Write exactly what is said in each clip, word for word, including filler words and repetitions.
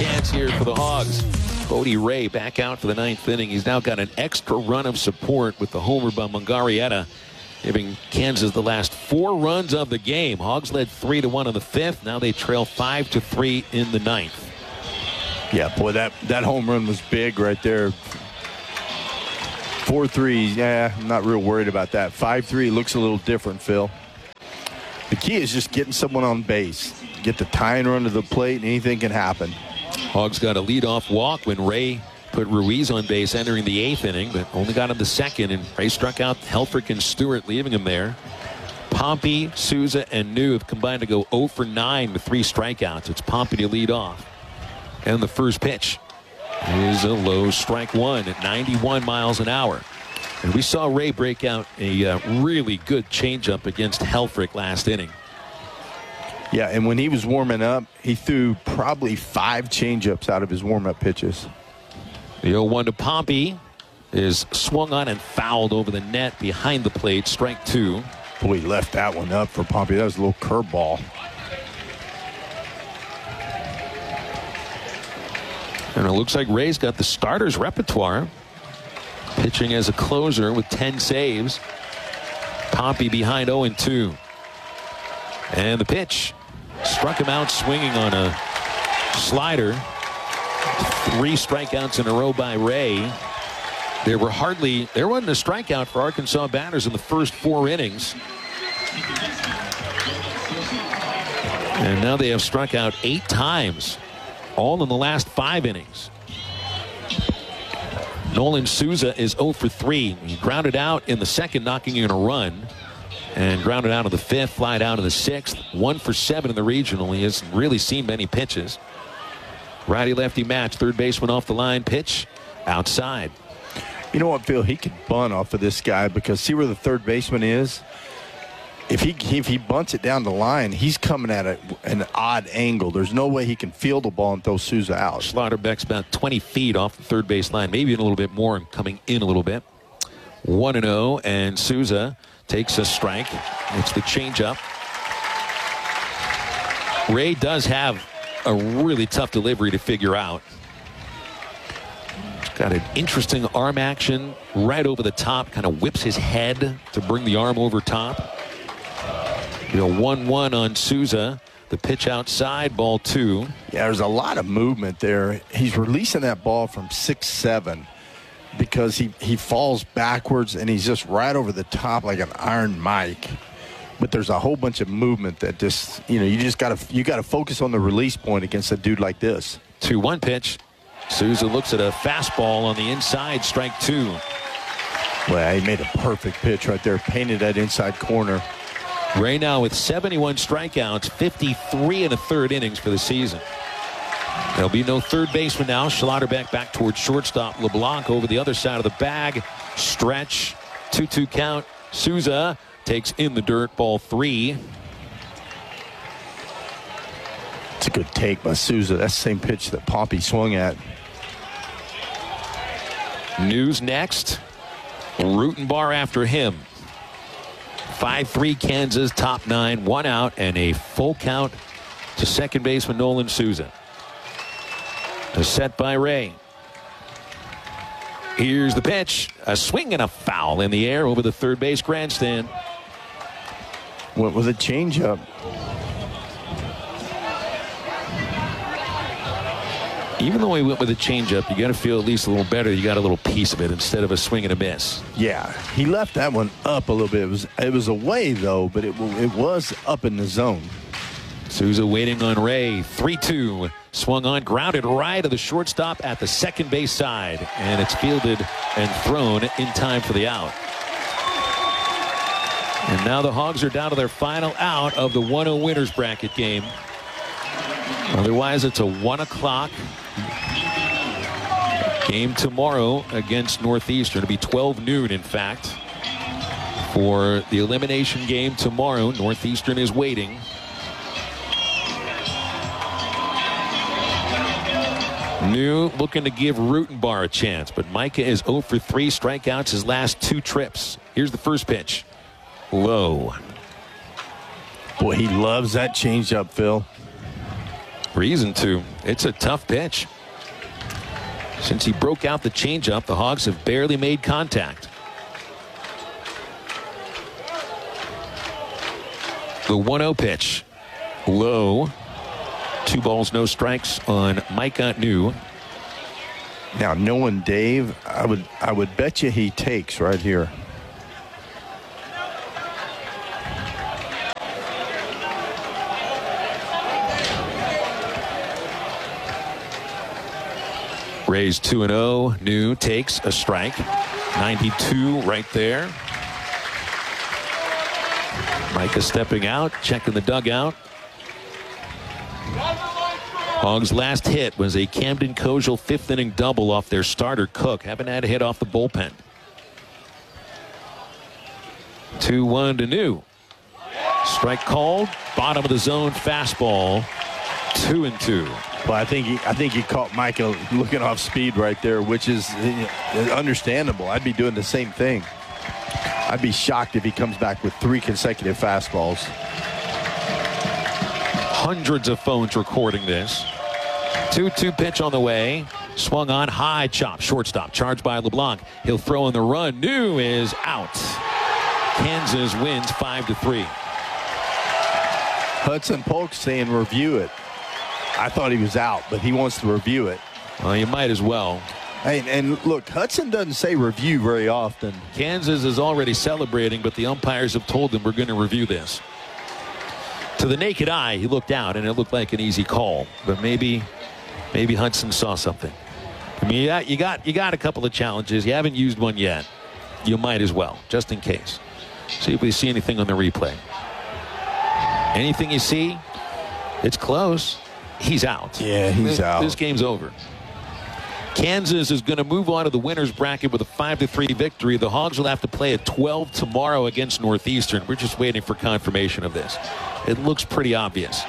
chance here for the Hogs. Bodie Ray back out for the ninth inning. He's now got an extra run of support with the homer by Mungarieta, giving Kansas the last four runs of the game. Hogs led three to one in the fifth. Now they trail five to three in the ninth. Yeah, boy, that, that home run was big right there. four three, yeah, I'm not real worried about that. five three looks a little different, Phil. The key is just getting someone on base. Get the tying run to the plate, and anything can happen. Hogs got a leadoff walk when Ray put Ruiz on base entering the eighth inning, but only got him the second, and Ray struck out Helfrich and Stewart, leaving him there. Pompey, Souza, and New have combined to go oh for nine with three strikeouts. It's Pompey to lead off. And the first pitch is a low strike one at ninety-one miles an hour. And we saw Ray break out a uh, really good changeup against Helfrich last inning. Yeah, and when he was warming up, he threw probably five changeups out of his warm-up pitches. The oh one to Pompey is swung on and fouled over the net behind the plate. Strike two. Boy, he left that one up for Pompey. That was a little curveball. And it looks like Ray's got the starter's repertoire. Pitching as a closer with ten saves. Pompey behind oh and two. And the pitch struck him out swinging on a slider. Three strikeouts in a row by Ray. There were hardly, there wasn't a strikeout for Arkansas batters in the first four innings. And now they have struck out eight times, all in the last five innings. Nolan Souza is oh for three. He grounded out in the second, knocking in a run. And grounded out in the fifth, flied out in the sixth. One for seven in the regional. He hasn't really seen many pitches. Righty-lefty match. Third baseman off the line. Pitch outside. You know what, Phil? He could bunt off of this guy because see where the third baseman is? If he if he bunts it down the line, he's coming at a, an odd angle. There's no way he can field the ball and throw Souza out. Schlotterbeck's about twenty feet off the third base line, maybe even a little bit more, and coming in a little bit. one and oh, and Souza takes a strike. It's the changeup. Ray does have a really tough delivery to figure out. He's got an interesting arm action right over the top. Kind of whips his head to bring the arm over top. You know, one one on Souza. The pitch outside, ball two. Yeah, there's a lot of movement there. He's releasing that ball from six seven. Because he, he falls backwards and he's just right over the top like an iron Mike. But there's a whole bunch of movement that just, you know, you just got to you got to focus on the release point against a dude like this. two one pitch. Souza looks at a fastball on the inside, strike two. Well, he made a perfect pitch right there, painted that inside corner. Ray now with seventy-one strikeouts, fifty-three in a third innings for the season. There'll be no third baseman now. Schlotterbeck back towards shortstop. LeBlanc over the other side of the bag. Stretch. two two count. Souza takes in the dirt. Ball three. It's a good take by Souza. That's the same pitch that Pompey swung at. News next. Rutenbar after him. five three Kansas, top nine. One out and a full count to second baseman Nolan Souza. A set by Ray. Here's the pitch. A swing and a foul in the air over the third base grandstand. Went with a changeup. Even though he went with a changeup, you got to feel at least a little better. You got a little piece of it instead of a swing and a miss. Yeah, he left that one up a little bit. It was it was away though, but it it was up in the zone. Souza waiting on Ray. three two. Swung on, grounded right to the shortstop at the second base side. And it's fielded and thrown in time for the out. And now the Hogs are down to their final out of the one oh winners bracket game. Otherwise, it's a one o'clock game tomorrow against Northeastern. It'll be twelve noon, in fact, for the elimination game tomorrow. Northeastern is waiting. New looking to give Rutenbar a chance, but Micah is oh for three, strikeouts his last two trips. Here's the first pitch. Low. Boy, he loves that changeup, Phil. Reason to. It's a tough pitch. Since he broke out the changeup, the Hogs have barely made contact. The one oh pitch. Low. Two balls, no strikes on Micah New. Now, knowing Dave, I would I would bet you he takes right here. Rays two and oh. New takes a strike. ninety-two right there. Micah stepping out, checking the dugout. Hogs' last hit was a Camden Kojal fifth inning double off their starter Cook. Haven't had a hit off the bullpen. two one to New. Strike called. Bottom of the zone fastball. Two and two. Well, I think he, I think he caught Micah looking off speed right there, which is understandable. I'd be doing the same thing. I'd be shocked if he comes back with three consecutive fastballs. Hundreds of phones recording this. two two pitch on the way. Swung on, high chop, shortstop, charged by LeBlanc. He'll throw in the run. New is out. Kansas wins five to three. Hudson Polk saying review it. I thought he was out, but he wants to review it. Well, you might as well. Hey, and look, Hudson doesn't say review very often. Kansas is already celebrating, but the umpires have told them we're going to review this. To the naked eye, he looked out, and it looked like an easy call. But maybe, maybe Hudson saw something. I mean, you got, you got, you got a couple of challenges. You haven't used one yet. You might as well, just in case. See if we see anything on the replay. Anything you see, it's close. He's out. Yeah, he's this, out. This game's over. Kansas is going to move on to the winner's bracket with a five to three victory. The Hogs will have to play at twelve tomorrow against Northeastern. We're just waiting for confirmation of this. It looks pretty obvious.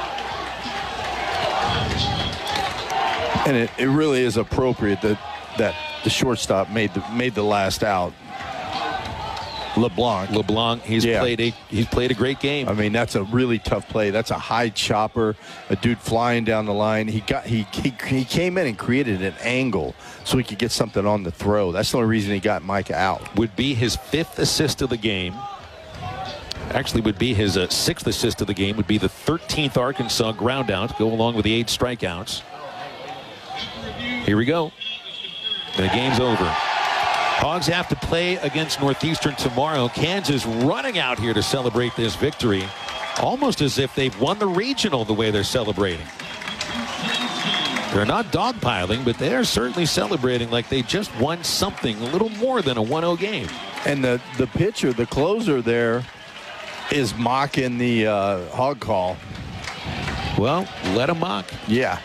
And it, it really is appropriate that that the shortstop made the made the last out. LeBlanc. LeBlanc, he's yeah. played a he's played a great game. I mean, that's a really tough play. That's a high chopper, a dude flying down the line. He got he he, he came in and created an angle so he could get something on the throw. That's the only reason he got Micah out. Would be his fifth assist of the game. Actually, would be his uh, sixth assist of the game. Would be the thirteenth Arkansas ground out. Go along with the eight strikeouts. Here we go. The game's over. Hogs have to play against Northeastern tomorrow. Kansas running out here to celebrate this victory, almost as if they've won the regional the way they're celebrating. They're not dogpiling, but they are certainly celebrating like they just won something a little more than a one oh game. And the, the pitcher, the closer there, is mocking the uh, hog call. Well, let him mock. Yeah.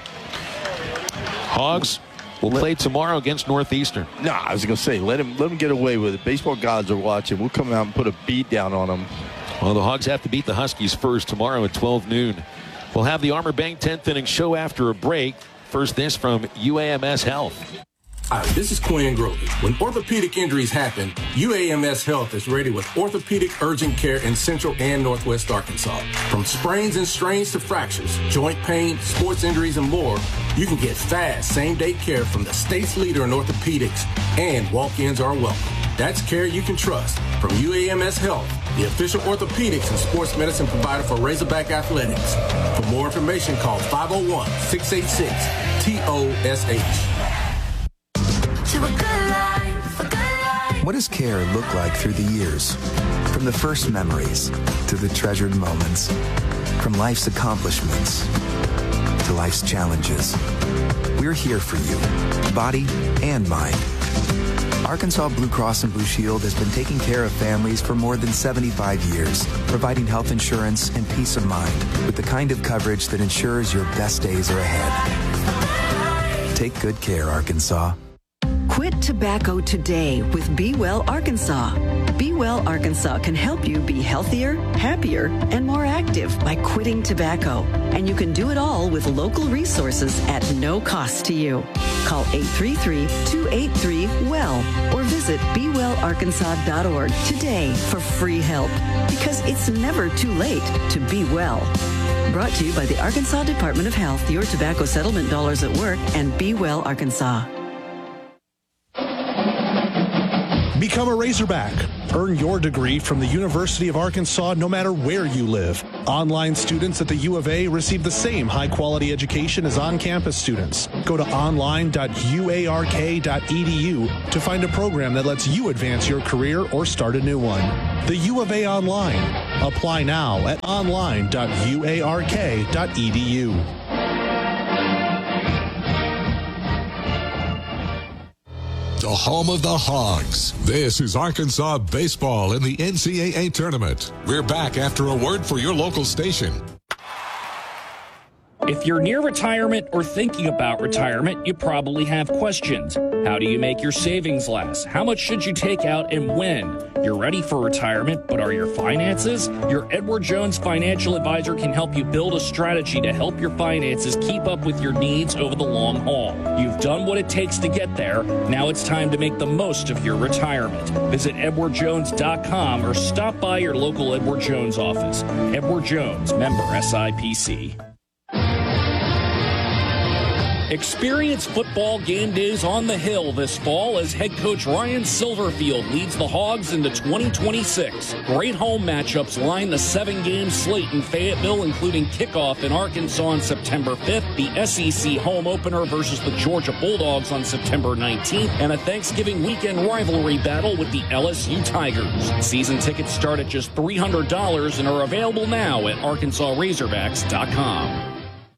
Hogs will play tomorrow against Northeastern. No, I was going to say, let him let him get away with it. Baseball gods are watching. We'll come out and put a beat down on them. Well, the Hogs have to beat the Huskies first tomorrow at twelve noon. We'll have the Armor Bank tenth inning show after a break. First, this from U A M S Health. Hi, this is Quinn Grovey. When orthopedic injuries happen, U A M S Health is ready with orthopedic urgent care in Central and Northwest Arkansas. From sprains and strains to fractures, joint pain, sports injuries, and more, you can get fast, same-day care from the state's leader in orthopedics, and walk-ins are welcome. That's care you can trust from U A M S Health, the official orthopedics and sports medicine provider for Razorback Athletics. For more information, call five oh one, six eight six, T O S H. What does care look like through the years? From the first memories to the treasured moments. From life's accomplishments to life's challenges. We're here for you, body and mind. Arkansas Blue Cross and Blue Shield has been taking care of families for more than seventy-five years, providing health insurance and peace of mind with the kind of coverage that ensures your best days are ahead. Take good care, Arkansas. Quit tobacco today with Be Well Arkansas. Be Well Arkansas can help you be healthier, happier, and more active by quitting tobacco. And you can do it all with local resources at no cost to you. Call eight three three, two eight three, W E L L or visit be well arkansas dot org today for free help. Because it's never too late to be well. Brought to you by the Arkansas Department of Health, your tobacco settlement dollars at work, and Be Well Arkansas. Become a Razorback. Earn your degree from the University of Arkansas no matter where you live. Online students at the U of A receive the same high-quality education as on-campus students. Go to online dot u a r k dot e d u to find a program that lets you advance your career or start a new one. The U of A Online. Apply now at online dot u a r k dot e d u. The home of the Hogs. This is Arkansas baseball in the N C double A tournament. We're back after a word for your local station. If you're near retirement or thinking about retirement, you probably have questions. How do you make your savings last? How much should you take out and when? You're ready for retirement, but are your finances? Your Edward Jones financial advisor can help you build a strategy to help your finances keep up with your needs over the long haul. You've done what it takes to get there. Now it's time to make the most of your retirement. Visit edward jones dot com or stop by your local Edward Jones office. Edward Jones, member S I P C. Experience football game days on the Hill this fall as head coach Ryan Silverfield leads the Hogs into twenty twenty-six. Great home matchups line the seven-game slate in Fayetteville, including kickoff in Arkansas on September fifth, the S E C home opener versus the Georgia Bulldogs on September nineteenth, and a Thanksgiving weekend rivalry battle with the L S U Tigers. Season tickets start at just three hundred dollars and are available now at arkansas razorbacks dot com.